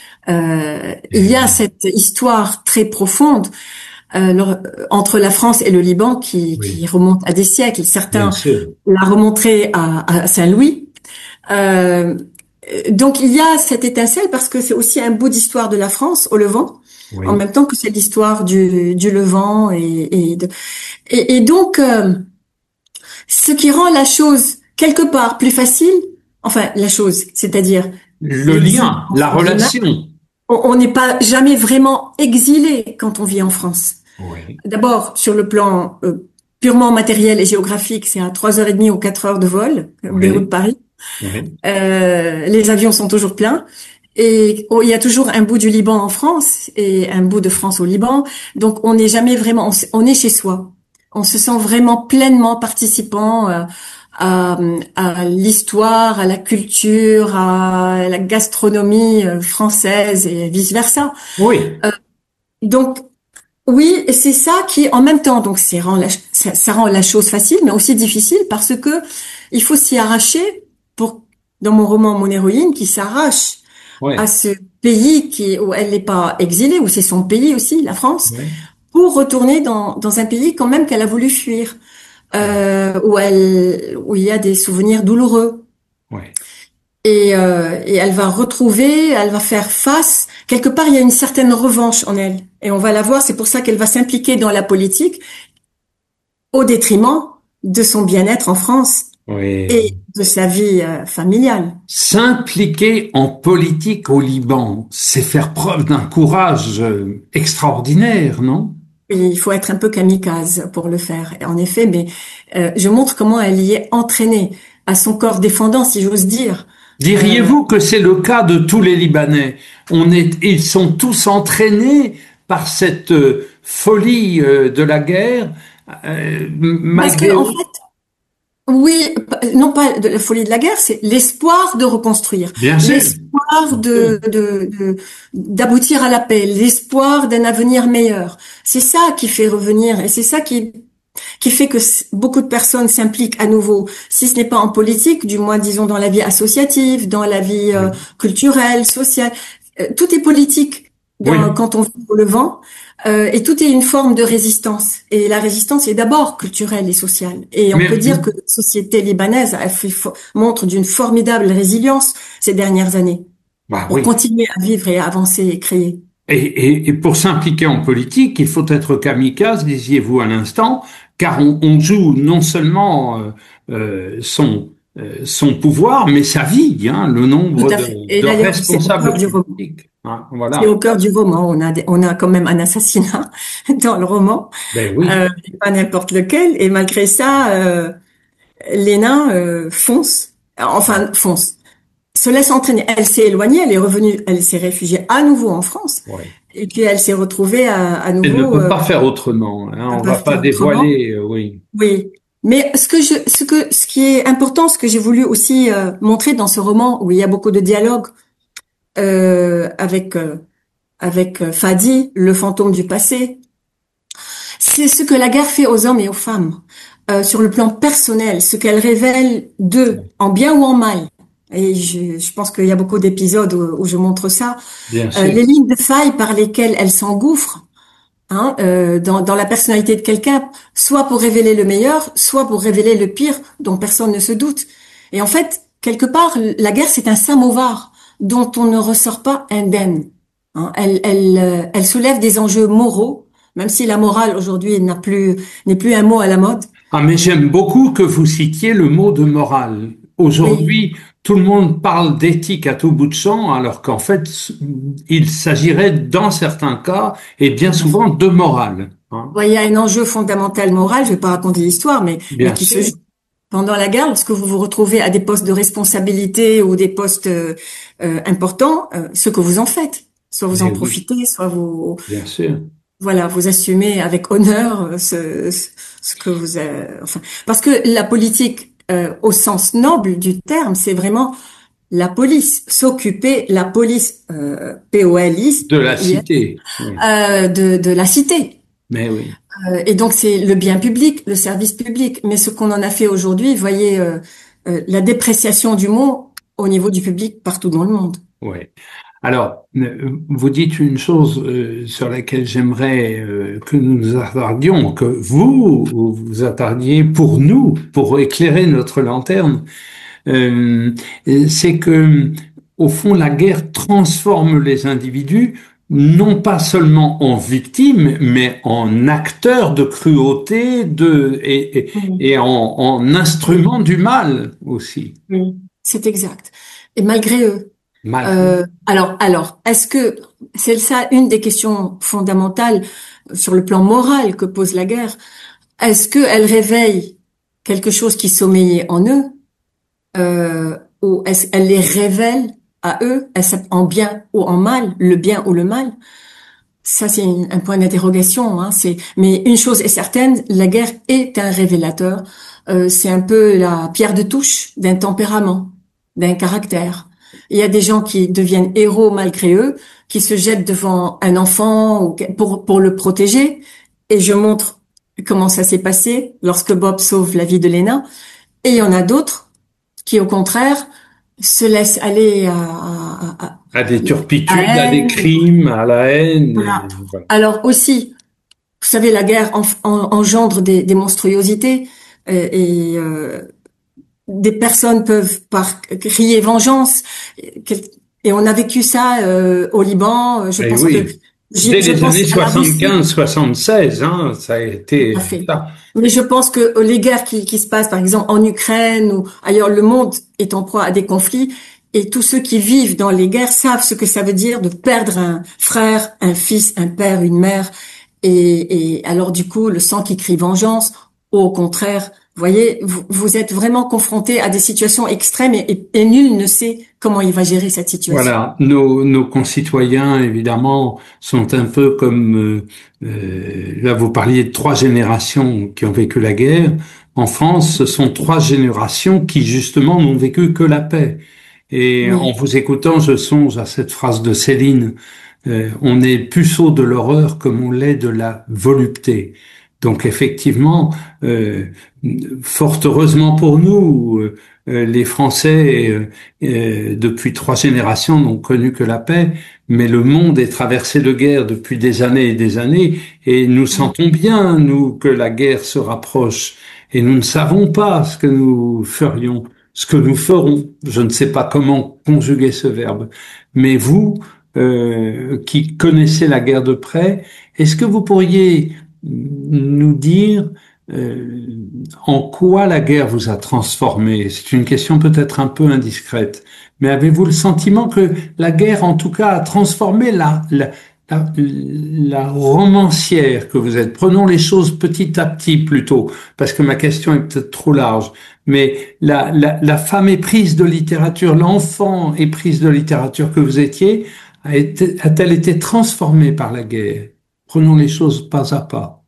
Euh, il Eh y a oui, cette histoire très profonde euh, le- entre la France et le Liban qui, qui oui, remonte à des siècles. bien Certains sûr. la remonteraient à, à Saint-Louis. Euh, donc il y a cette étincelle parce que c'est aussi un bout d'histoire de la France au Levant, en Oui. même temps que c'est l'histoire du, du Levant et, et, de- et, et donc euh, ce qui rend la chose quelque part plus facile, enfin la chose, c'est-à-dire Le l'exil lien, la entre guillemets, relation. on on n'est pas jamais vraiment exilé quand on vit en France. Oui, D'abord, sur le plan euh, purement matériel et géographique, c'est à trois heures et demie ou quatre heures de vol, euh, oui, Beyrouth-Paris. oui. Euh, les avions sont toujours pleins. Et oh, il y a toujours un bout du Liban en France et un bout de France au Liban. Donc, on n'est jamais vraiment, on, s- on est chez soi. On se sent vraiment pleinement participant euh, à, à l'histoire, à la culture, à la gastronomie euh, française et vice-versa. Oui. Donc, oui, et c'est ça qui, en même temps, donc c'est rend la, ça, ça rend la chose facile, mais aussi difficile parce que il faut s'y arracher pour, dans mon roman, mon héroïne qui s'arrache à Oui, ce pays qui, où elle n'est pas exilée, où c'est son pays aussi, la France, oui, pour retourner dans, dans un pays quand même qu'elle a voulu fuir, oui, euh, où elle, où il y a des souvenirs douloureux. oui. Et, euh, et elle va retrouver, elle va faire face. Quelque part, il y a une certaine revanche en elle. Et on va la voir, c'est pour ça qu'elle va s'impliquer dans la politique au détriment de son bien-être en France et Oui. de sa vie euh, familiale. S'impliquer en politique au Liban, c'est faire preuve d'un courage euh, extraordinaire, non? Et il faut être un peu kamikaze pour le faire. Et en effet, mais euh, je montre comment elle y est entraînée à son corps défendant, si j'ose dire. Euh, Diriez-vous que c'est le cas de tous les Libanais? On est, ils sont tous entraînés par cette euh, folie euh, de la guerre euh, Parce que malgré en eux. fait, oui, p- non pas de la folie de la guerre, c'est l'espoir de reconstruire, Bien sûr, l'espoir bien sûr. de, de, de- d'aboutir à la paix, l'espoir d'un avenir meilleur. C'est ça qui fait revenir et c'est ça qui qui fait que s- beaucoup de personnes s'impliquent à nouveau, si ce n'est pas en politique, du moins disons dans la vie associative, dans la vie euh, Oui, culturelle, sociale. Euh, tout est politique dans, oui, quand on vit pour le vent, euh, et tout est une forme de résistance. Et la résistance est d'abord culturelle et sociale. Et on peut mais dire que la société libanaise a fait, fo- montre d'une formidable résilience ces dernières années bah pour oui. continuer à vivre et à avancer et créer. Et, et, et pour s'impliquer en politique, il faut être kamikaze, disiez-vous à l'instant, car on, on joue non seulement euh, euh, son, euh, son pouvoir, mais sa vie, hein, le Tout nombre à de, fait. Et de d'ailleurs, c'est au responsables cœur du roman. politiques. Hein, C'est voilà. au cœur du roman. On a, des- on a quand même un assassinat dans le roman, Ben oui. euh, et pas n'importe lequel. Et malgré ça, euh, Léna euh, fonce, enfin fonce, se laisse entraîner. Elle s'est éloignée, elle est revenue, elle s'est réfugiée à nouveau en France. Ouais. Et puis elle s'est retrouvée à, à Elle ne nouveau, peut euh, pas faire autrement. Hein, à on pas va pas faire autrement. dévoiler, euh, oui. Oui. Mais ce que je, ce que, ce qui est important, ce que j'ai voulu aussi euh, montrer dans ce roman où il y a beaucoup de dialogues euh, avec euh, avec euh, Fadi, le fantôme du passé. C'est ce que la guerre fait aux hommes et aux femmes, euh, sur le plan personnel, ce qu'elle révèle d'eux, en bien ou en mal. Et je, je pense qu'il y a beaucoup d'épisodes où, où je montre ça. Bien Euh, sûr. les lignes de faille par lesquelles elle s'engouffre, hein, euh, dans, dans la personnalité de quelqu'un, soit pour révéler le meilleur, soit pour révéler le pire dont personne ne se doute. Et en fait, quelque part, la guerre, c'est un samovar dont on ne ressort pas indemne. Hein, elle, elle, euh, elle soulève des enjeux moraux, même si la morale aujourd'hui n'a plus, n'est plus un mot à la mode. Ah, mais j'aime beaucoup que vous citiez le mot de morale. Oui, Aujourd'hui, tout le monde parle d'éthique à tout bout de champ, alors qu'en fait, il s'agirait, dans certains cas, et bien tout à fait. souvent, de morale. Hein. Ouais, il y a un enjeu fondamental moral, je vais pas raconter l'histoire, mais, mais Bien qui se sûr. joue pendant la guerre, lorsque vous vous retrouvez à des postes de responsabilité ou des postes euh, euh, importants, euh, ce que vous en faites. Soit vous en Mais oui, profitez, soit vous, bien sûr. voilà, vous assumez avec honneur euh, ce, ce ce que vous, euh, enfin, parce que la politique, euh, au sens noble du terme, c'est vraiment la police, s'occuper, la police, euh, P O L I, De la I S, cité. Oui. euh, de, de la cité. Mais oui. Euh, et donc c'est le bien public, le service public. Mais ce qu'on en a fait aujourd'hui, voyez, euh, euh, la dépréciation du mot au niveau du public partout dans le monde. Oui. Alors, euh, vous dites une chose euh, sur laquelle j'aimerais euh, que nous nous attardions, que vous vous vous attardiez pour nous, pour éclairer notre lanterne. Euh, c'est que, au fond, la guerre transforme les individus non pas seulement en victimes, mais en acteurs de cruauté, de et, et, Mhm. et en, en instruments du mal aussi, Oui, c'est exact. Et malgré eux. malgré. Euh, alors, alors, est-ce que c'est ça une des questions fondamentales sur le plan moral que pose la guerre? Est-ce qu'elle réveille quelque chose qui sommeillait en eux, euh, ou est-ce qu'elle les révèle à eux, est-ce en bien ou en mal, le bien ou le mal? Ça, c'est une- un point d'interrogation. Hein, c'est, mais une chose est certaine, la guerre est un révélateur. Euh, c'est un peu la pierre de touche d'un tempérament, d'un caractère. Il y a des gens qui deviennent héros malgré eux, qui se jettent devant un enfant ou que- pour pour le protéger. Et je montre comment ça s'est passé lorsque Bob sauve la vie de Lena. Et il y en a d'autres qui, au contraire, se laissent aller à, à, à, À des à turpitudes, la à des haine. crimes, à la haine. Voilà. Et voilà. Alors aussi, vous savez, la guerre en- en- engendre des, des monstruosités, euh, et euh, des personnes peuvent par crier vengeance. Quel- Et on a vécu ça euh, au Liban. Je Et pense que oui, dès j'ai- je les pense années à la Russie. soixante-quinze, soixante-seize, hein, ça a Tout à été fait. ça. Mais je pense que les guerres qui, qui se passent, par exemple, en Ukraine ou ailleurs, le monde est en proie à des conflits. Et tous ceux qui vivent dans les guerres savent ce que ça veut dire de perdre un frère, un fils, un père, une mère. Et, et alors, du coup, le sang qui crie vengeance, ou au contraire, Vous voyez, vous, vous êtes vraiment confronté à des situations extrêmes et, et, et nul ne sait comment il va gérer cette situation. Voilà, nos, nos concitoyens, évidemment, sont un peu comme, euh, euh, là vous parliez de trois générations qui ont vécu la guerre. En France, ce sont trois générations qui, justement, n'ont vécu que la paix. Et en Oui, vous écoutant, je songe à cette phrase de Céline, euh, on est puceau de l'horreur comme on l'est de la volupté. Donc effectivement, euh, fort heureusement pour nous, euh, euh, les Français, euh, euh, depuis trois générations, n'ont connu que la paix, mais le monde est traversé de guerre depuis des années et des années, et nous oui. sentons bien, nous, que la guerre se rapproche, et nous ne savons pas ce que nous ferions, ce que nous ferons. Je ne sais pas comment conjuguer ce verbe, mais vous, euh, qui connaissez la guerre de près, est-ce que vous pourriez nous dire euh, en quoi la guerre vous a transformé? C'est une question peut-être un peu indiscrète, mais avez-vous le sentiment que la guerre, en tout cas, a transformé la, la, la, la romancière que vous êtes? Prenons les choses petit à petit plutôt, parce que ma question est peut-être trop large. Mais la, la, la femme éprise de littérature, l'enfant éprise de littérature que vous étiez, a été, a-t-elle été transformée par la guerre? Prenons les choses pas à pas.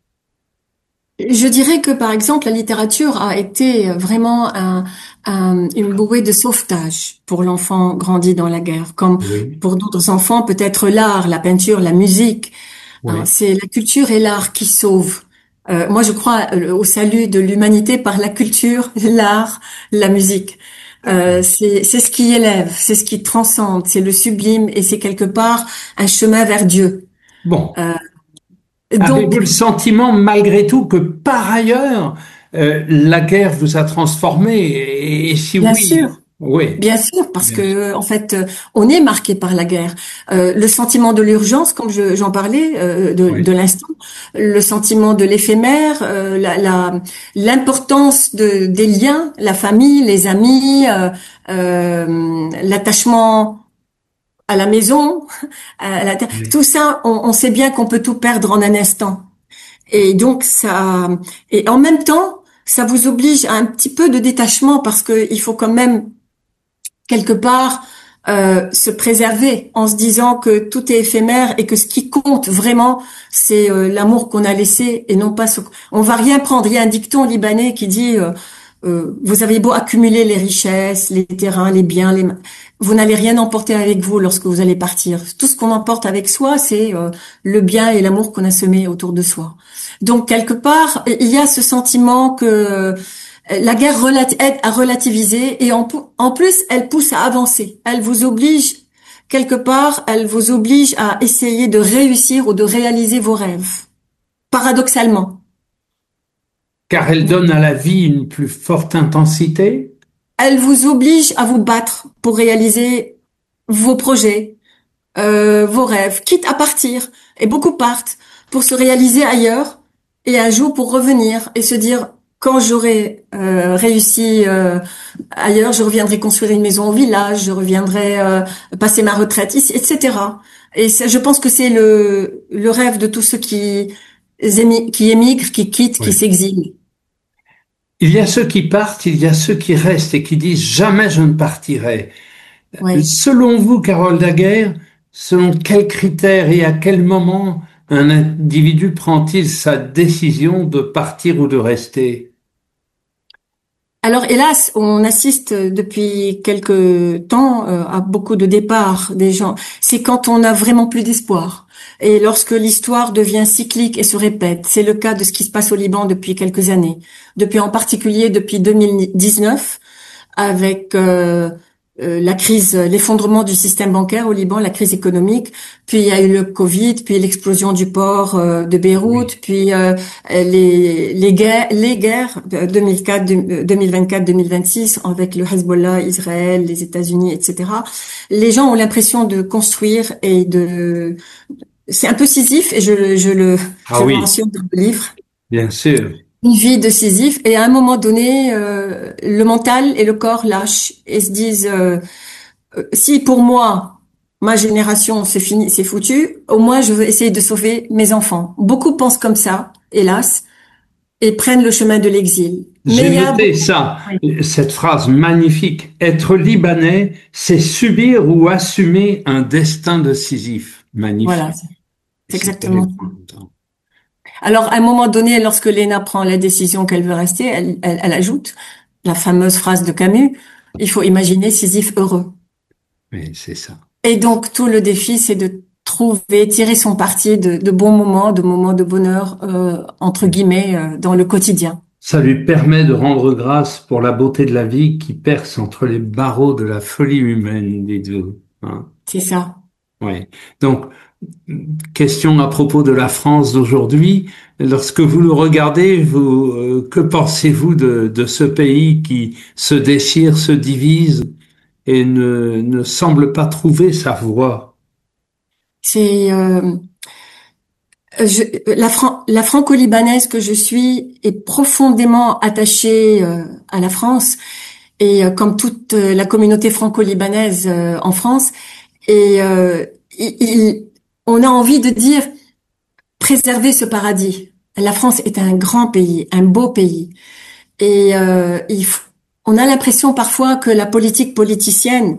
Je dirais que, par exemple, la littérature a été vraiment un, un- une bouée de sauvetage pour l'enfant grandi dans la guerre, comme Oui, pour d'autres enfants, peut-être l'art, la peinture, la musique. Hein, oui, c'est la culture et l'art qui sauvent. Euh, moi, je crois euh, au salut de l'humanité par la culture, l'art, la musique. Euh, c'est, c'est ce qui élève, c'est ce qui transcende, c'est le sublime et c'est quelque part un chemin vers Dieu. bon. Euh, Avez-vous donc, le sentiment, malgré tout, que par ailleurs, euh, la guerre vous a transformé? Et, et si bien oui, sûr. oui, Bien sûr, parce bien sûr. que en fait, euh, on est marqué par la guerre. Euh, le sentiment de l'urgence, comme je- j'en parlais euh, de, de Oui, l'instant, le sentiment de l'éphémère, euh, la, la- l'importance de, des liens, la famille, les amis, euh, euh, l'attachement à la maison, à la terre. oui. Tout ça, on, on sait bien qu'on peut tout perdre en un instant. Et donc ça, et en même temps, ça vous oblige à un petit peu de détachement parce que il faut quand même quelque part euh, se préserver en se disant que tout est éphémère et que ce qui compte vraiment, c'est euh, l'amour qu'on a laissé et non pas ce... On va rien prendre. Il y a un dicton libanais qui dit euh, euh, vous avez beau accumuler les richesses, les terrains, les biens, les... vous n'allez rien emporter avec vous lorsque vous allez partir. Tout ce qu'on emporte avec soi, c'est euh, le bien et l'amour qu'on a semé autour de soi. Donc quelque part, il y a ce sentiment que la guerre relati- aide à relativiser et en, pou- en plus, elle pousse à avancer. Elle vous oblige, quelque part, elle vous oblige à essayer de réussir ou de réaliser vos rêves. Paradoxalement. Car elle donne à la vie une plus forte intensité? Elle vous oblige à vous battre pour réaliser vos projets, euh, vos rêves, quitte à partir. Et beaucoup partent pour se réaliser ailleurs et un jour pour revenir et se dire, quand j'aurai euh, réussi euh, ailleurs, je reviendrai construire une maison au village, je reviendrai euh, passer ma retraite ici, et cetera. Et ça, je pense que c'est le, le rêve de tous ceux qui, émi- qui émigrent, qui quittent, qui Oui. s'exilent. Il y a ceux qui partent, il y a ceux qui restent et qui disent jamais je ne partirai. Oui. Selon vous, Carole Daguerre, selon quels critères et à quel moment un individu prend-il sa décision de partir ou de rester? Alors hélas, on assiste depuis quelque temps euh, à beaucoup de départs des gens. C'est quand on n'a vraiment plus d'espoir. Et lorsque l'histoire devient cyclique et se répète, c'est le cas de ce qui se passe au Liban depuis quelques années. Depuis en particulier depuis deux mille dix-neuf, avec euh, euh, la crise, l'effondrement du système bancaire au Liban, la crise économique, puis il y a eu le Covid, puis l'explosion du port euh, de Oui. Beyrouth, puis euh, les les guerres, les guerres de deux mille quatre, deux mille vingt-quatre, deux mille vingt-six avec le Hezbollah, Israël, les États-Unis, et cetera. Les gens ont l'impression de construire et de c'est un peu Sisyphe et je je le Ah je le oui, mentionne dans le livre. bien sûr. Une vie de Sisyphe et à un moment donné, euh, le mental et le corps lâchent et se disent euh, euh, si pour moi, ma génération, c'est fini, c'est foutu, au moins je veux essayer de sauver mes enfants. Beaucoup pensent comme ça, hélas, et prennent le chemin de l'exil. Mais J'ai il y a noté beaucoup. ça, Oui, cette phrase magnifique. Être libanais, c'est subir ou assumer un destin de Sisyphe. voilà, Magnifique. c'est Et c'est c'est exactement terrible ça. en même temps. Alors, à un moment donné, lorsque Léna prend la décision qu'elle veut rester, elle, elle, elle ajoute la fameuse phrase de Camus, il faut imaginer Sisyphe heureux. Mais c'est ça. Et donc, tout le défi, c'est de trouver, tirer son parti de, de bons moments, de moments de bonheur, euh, entre guillemets, euh, dans le quotidien. Ça lui permet de rendre grâce pour la beauté de la vie qui perce entre les barreaux de la folie humaine, dites-vous. Hein. C'est ça. Ouais. Donc, question à propos de la France d'aujourd'hui. Lorsque vous le regardez, vous, euh, que pensez-vous de, de ce pays qui se déchire, se divise et ne, ne semble pas trouver sa voie? C'est euh, je, la, Fran- la franco-libanaise que je suis est profondément attachée euh, à la France et euh, comme toute euh, la communauté franco-libanaise euh, en France. Et euh, il, il- on a envie de dire préserver ce paradis. La France est un grand pays, un beau pays. Et euh, il f- on a l'impression parfois que la politique politicienne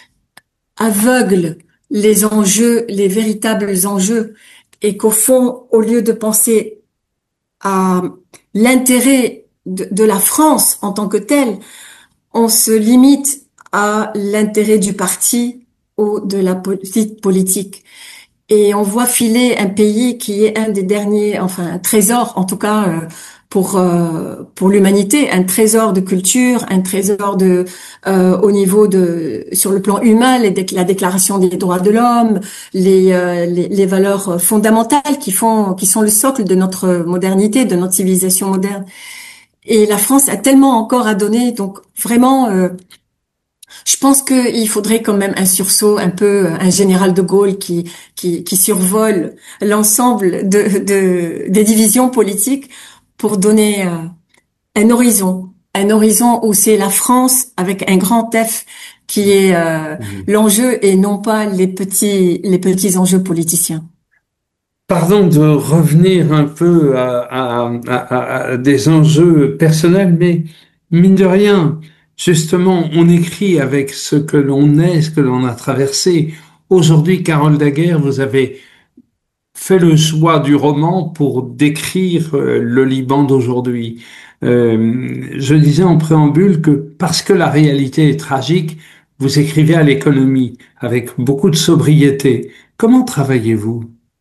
aveugle les enjeux, les véritables enjeux, et qu'au fond, au lieu de penser à l'intérêt de, de la France en tant que telle, on se limite à l'intérêt du parti ou de la politique politique. Et on voit filer un pays qui est un des derniers, enfin un trésor en tout cas euh, pour euh, pour l'humanité, un trésor de culture, un trésor de euh, au niveau de sur le plan humain, les déc- la Déclaration des droits de l'homme, les, euh, les les valeurs fondamentales qui font qui sont le socle de notre modernité, de notre civilisation moderne. Et la France a tellement encore à donner, donc vraiment. Euh, je pense qu'il faudrait quand même un sursaut, un peu un général de Gaulle qui qui, qui survole l'ensemble de, de des divisions politiques pour donner euh, un horizon, un horizon où c'est la France avec un grand F qui est euh, l'enjeu et non pas les petits les petits enjeux politiciens. Pardon de revenir un peu à, à- à- à des enjeux personnels, mais mine de rien, justement, on écrit avec ce que l'on est, ce que l'on a traversé. Aujourd'hui, Carole Daguerre, vous avez fait le choix du roman pour décrire euh, le Liban d'aujourd'hui. Euh, je disais en préambule que parce que la réalité est tragique, vous écrivez à l'économie avec beaucoup de sobriété. Comment travaillez-vous?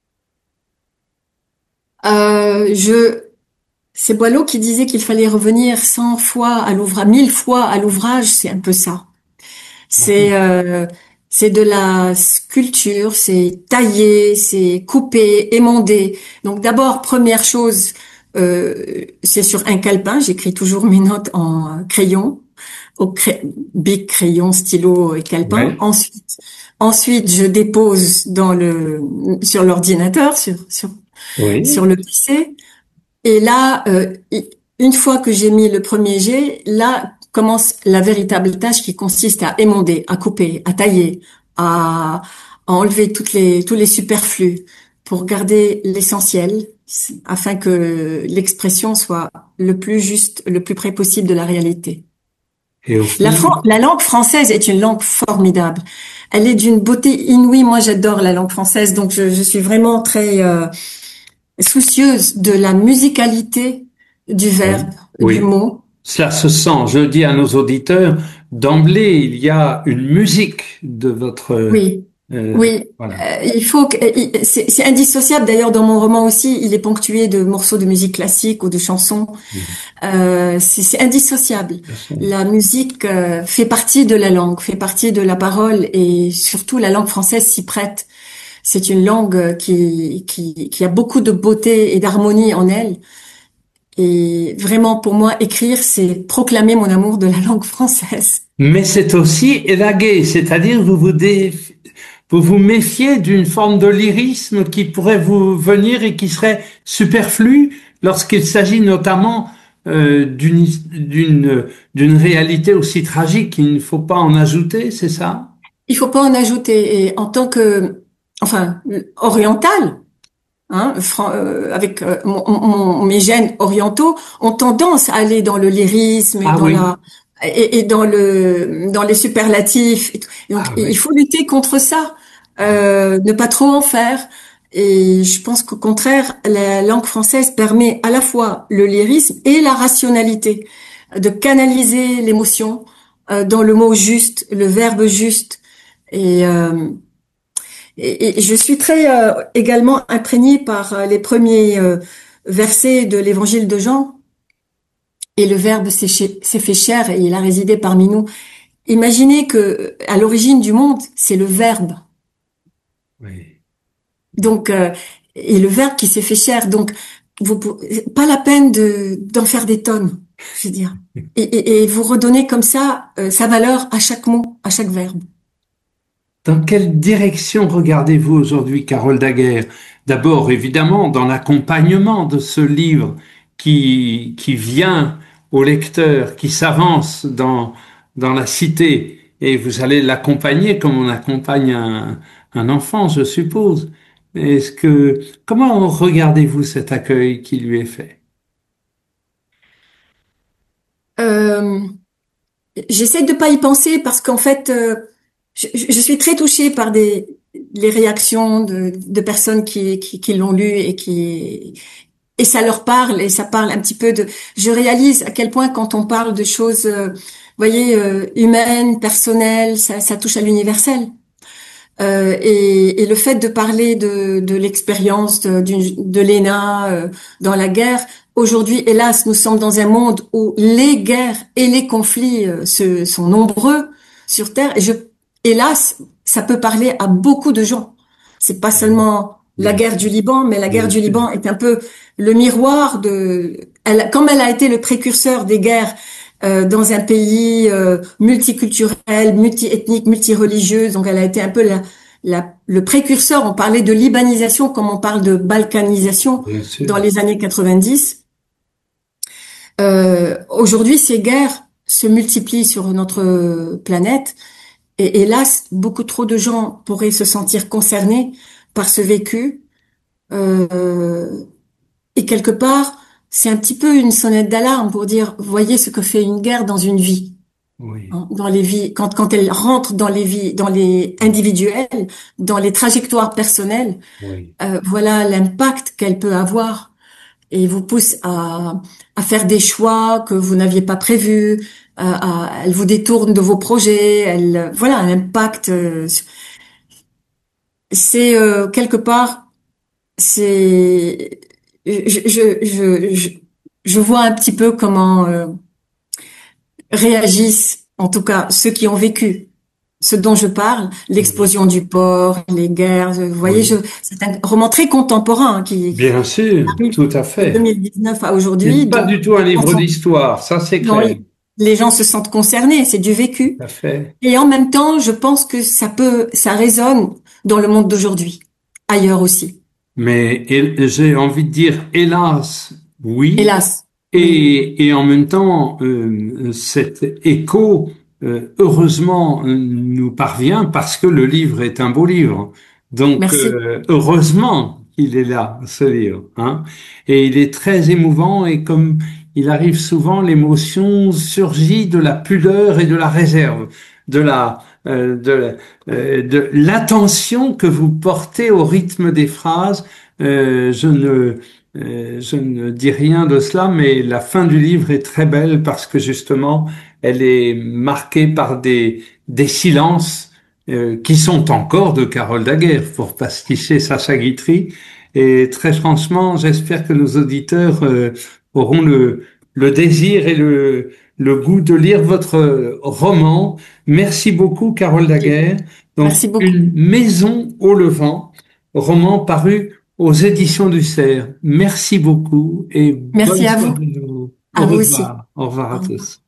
Euh, je C'est Boileau qui disait qu'il fallait revenir cent fois à l'ouvrage, mille fois à l'ouvrage, c'est un peu ça. C'est euh, c'est de la sculpture, c'est tailler, c'est couper, émonder. Donc d'abord, première chose, euh, c'est sur un calepin. J'écris toujours mes notes en crayon, au cray- bic, crayon, stylo et calepin. Ouais. Ensuite, ensuite, je dépose dans le sur l'ordinateur, sur sur Oui. sur le P C. Et là, euh, une fois que j'ai mis le premier jet, là commence la véritable tâche qui consiste à émonder, à couper, à tailler, à, à enlever toutes les, tous les superflus pour garder l'essentiel afin que l'expression soit le plus juste, le plus près possible de la réalité. Et au La, fond, fran- la langue française est une langue formidable. Elle est d'une beauté inouïe. Moi, j'adore la langue française, donc je, je suis vraiment très euh, soucieuse de la musicalité du oui, verbe, du oui, mot. cela se sent. Je dis à nos auditeurs, d'emblée, il y a une musique de votre... Oui, euh, oui. voilà. Euh, il faut que il- c'est c'est indissociable. D'ailleurs, dans mon roman aussi, il est ponctué de morceaux de musique classique ou de chansons. Mhm. Euh, c'est c'est indissociable. Ce sont- La musique euh, fait partie de la langue, fait partie de la parole et surtout la langue française s'y prête. C'est une langue qui qui qui a beaucoup de beauté et d'harmonie en elle. Et vraiment, pour moi, écrire, c'est proclamer mon amour de la langue française. Mais c'est aussi élaguer, c'est-à-dire vous vous, dé- vous vous méfiez d'une forme de lyrisme qui pourrait vous venir et qui serait superflu lorsqu'il s'agit notamment euh, d'une d'une d'une réalité aussi tragique. Il ne faut pas en ajouter, c'est ça? Il faut pas en ajouter. Et en tant que, enfin, oriental, Hein, fran- euh, avec euh, mon- mon- mes gènes orientaux ont tendance à aller dans le lyrisme et Ah dans oui, la et, et dans le dans les superlatifs. Et tout. Et donc ah il oui. faut lutter contre ça, euh, ne pas trop en faire. Et je pense qu'au contraire, la langue française permet à la fois le lyrisme et la rationalité, de canaliser l'émotion euh, dans le mot juste, le verbe juste. Et euh, et, et je suis très euh, également imprégnée par euh, les premiers euh, versets de l'évangile de Jean. Et le Verbe s'est ché- s'est fait chair et il a résidé parmi nous. Imaginez que euh, à l'origine du monde, c'est le Verbe. Oui. Donc, euh, et le Verbe qui s'est fait chair. Donc, vous, pou- pas la peine de d'en faire des tonnes, je veux dire. Et, et, et vous redonnez comme ça euh, sa valeur à chaque mot, à chaque verbe. Dans quelle direction regardez-vous aujourd'hui, Carole Daguerre? D'abord, évidemment, dans l'accompagnement de ce livre qui, qui vient au lecteur, qui s'avance dans, dans la cité, et vous allez l'accompagner comme on accompagne un, un enfant, je suppose. Est-ce que, comment regardez-vous cet accueil qui lui est fait? Euh, J'essaie de pas y penser parce qu'en fait, euh, je, je suis très touchée par des les réactions de, de personnes qui, qui, qui l'ont lu et qui et ça leur parle et ça parle un petit peu de. Je réalise à quel point quand on parle de choses, euh, vous voyez, euh, humaines, personnelles, ça, ça touche à l'universel. Euh, et, et le fait de parler de, de l'expérience de, d'une- de l'E N A euh, dans la guerre, aujourd'hui, hélas, nous sommes dans un monde où les guerres et les conflits euh, se, sont nombreux sur Terre. Et je, hélas, ça peut parler à beaucoup de gens. C'est pas seulement la Bien guerre sûr, du Liban, mais la guerre bien du sûr. Liban est un peu le miroir de, elle, comme elle a été le précurseur des guerres euh, dans un pays euh, multiculturel, multiethnique, multireligieux. Donc, elle a été un peu la, la, le précurseur. On parlait de libanisation comme on parle de balkanisation Bien dans sûr. les années quatre-vingt-dix. Euh, aujourd'hui, ces guerres se multiplient sur notre planète et hélas, beaucoup trop de gens pourraient se sentir concernés par ce vécu. Euh, et quelque part, c'est un petit peu une sonnette d'alarme pour dire, voyez ce que fait une guerre dans une vie. Oui, Hein, dans les vies, quand, quand elle rentre dans les vies, dans les individuels, dans les trajectoires personnelles, oui. euh, voilà l'impact qu'elle peut avoir et vous pousse à, à faire des choix que vous n'aviez pas prévus, à, à- elle vous détourne de vos projets, elle, voilà, un impact. euh, c'est euh, quelque part, c'est, je, je, je, je, je vois un petit peu comment euh, réagissent, en tout cas ceux qui ont vécu ce dont je parle, Oui, l'explosion du port, les guerres. Vous voyez, je, oui. c'est un roman très contemporain hein, qui, qui Bien sûr, arrive tout à de fait. deux mille dix-neuf à C'est aujourd'hui. pas Donc, du tout un les gens livre sont- d'histoire, ça c'est non, clair. les les gens se sentent concernés, c'est du Tout vécu. à fait. Et en même temps, je pense que ça peut, ça résonne dans le monde d'aujourd'hui, ailleurs aussi. Mais hé- j'ai envie de dire, hélas, oui. Hélas, oui, Et, et en même temps, euh, cet écho, euh, heureusement, euh, nous parvient parce que le livre est un beau livre. Donc, merci. euh, heureusement qu'il est là, ce livre, hein. Et il est très émouvant et comme il arrive souvent, l'émotion surgit de la pudeur et de la réserve, de la, euh, de, la- euh, de l'attention que vous portez au rythme des phrases. Euh, je ne euh, je ne dis rien de cela, mais la fin du livre est très belle parce que justement, elle est marquée par des, des silences euh, qui sont encore de Carole Daguerre, pour pasticher Sacha Guitry. Et très franchement, j'espère que nos auditeurs euh, auront le, le désir et le, le goût de lire votre roman. Merci beaucoup, Carole Daguerre. Donc, Merci beaucoup. Une maison au Levant, roman paru aux éditions du Cerf. Merci beaucoup et bonne Merci à vous, soirée à vous. Au à vous aussi. revoir. Au revoir Au à revoir. tous.